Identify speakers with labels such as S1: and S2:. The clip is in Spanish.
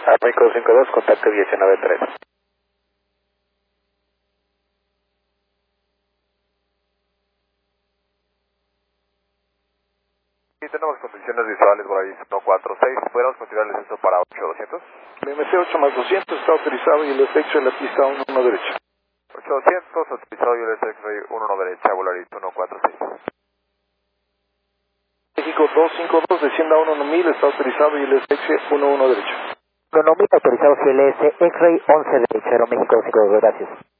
S1: México 52, contacto 1993.
S2: Sí, tenemos condiciones visuales por ahí 146. ¿Podríamos continuar el descenso para 8200?
S3: BMC 8 más 200 está autorizado y el efecto en la pista 1 derecha.
S2: 8200, autorizado y el X-Ray 1 derecha, Volaris 146.
S3: México 252, descienda 1000, está autorizado y el efecto 1 derecha.
S4: 1000 autorizado GLS, X-Ray 11 derecha, Aeroméxico 52, gracias.